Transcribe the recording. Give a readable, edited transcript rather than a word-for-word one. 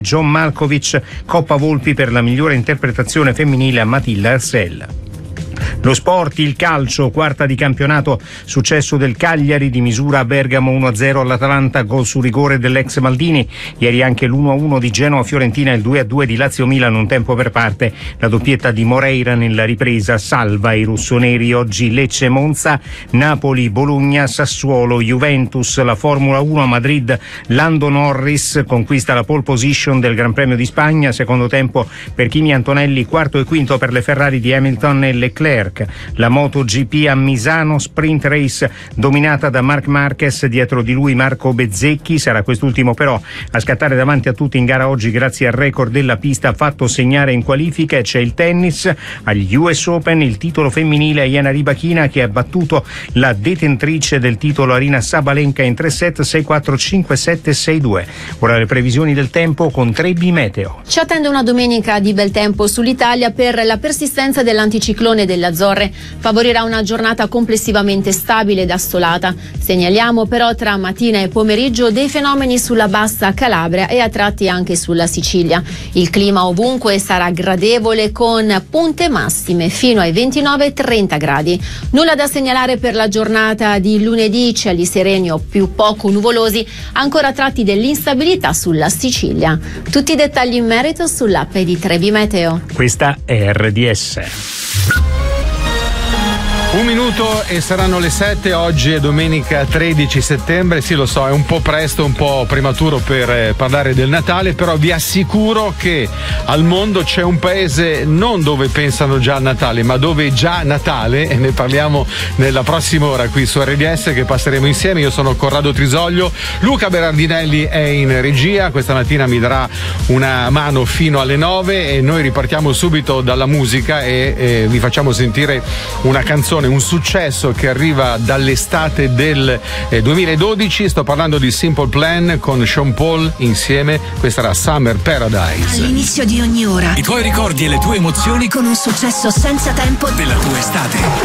John Malkovich, Coppa Volpi per la migliore interpretazione femminile a Matilda Arsell. Lo sport, il calcio, quarta di campionato, successo del Cagliari di misura a Bergamo 1-0 all'Atalanta, gol su rigore dell'ex Maldini. Ieri anche l'1-1 di Genoa-Fiorentina e il 2-2 di Lazio-Milan, un tempo per parte. La doppietta di Moreira nella ripresa salva i rossoneri. Oggi Lecce-Monza, Napoli-Bologna, Sassuolo-Juventus. La Formula 1 a Madrid, Lando Norris conquista la pole position del Gran Premio di Spagna, secondo tempo per Kimi Antonelli, quarto e quinto per le Ferrari di Hamilton e Leclerc. La MotoGP a Misano, sprint race dominata da Marc Marquez, dietro di lui Marco Bezzecchi, sarà quest'ultimo però a scattare davanti a tutti in gara oggi grazie al record della pista fatto segnare in qualifica. E c'è il tennis, agli US Open il titolo femminile a Jana Rybakina che ha battuto la detentrice del titolo Arina Sabalenka in 3 set 6-4, 5-7, 6-2. Ora le previsioni del tempo con Trebbi Meteo. Ci attende una domenica di bel tempo sull'Italia per la persistenza dell'anticiclone delle Azzorre. Favorirà una giornata complessivamente stabile ed assolata. Segnaliamo però tra mattina e pomeriggio dei fenomeni sulla bassa Calabria e a tratti anche sulla Sicilia. Il clima ovunque sarà gradevole con punte massime fino ai 29-30 gradi. Nulla da segnalare per la giornata di lunedì, cieli sereni o più poco nuvolosi, ancora tratti dell'instabilità sulla Sicilia. Tutti i dettagli in merito sull'app di Trebbi Meteo. Questa è RDS. 1 minuto e saranno le 7. Oggi è domenica 13 settembre. Sì, lo so, è un po' presto, un po' prematuro per parlare del Natale, però vi assicuro che al mondo c'è un paese non dove pensano già al Natale, ma dove è già Natale, e ne parliamo nella prossima ora qui su RDS che passeremo insieme. Io sono Corrado Trisoglio, Luca Berardinelli è in regia, questa mattina mi darà una mano fino alle 9 e noi ripartiamo subito dalla musica e vi facciamo sentire una canzone, un successo che arriva dall'estate del 2012. Sto parlando di Simple Plan con Sean Paul insieme. Questa era Summer Paradise. All'inizio di ogni ora i tuoi ricordi e le tue emozioni con un successo senza tempo della tua estate.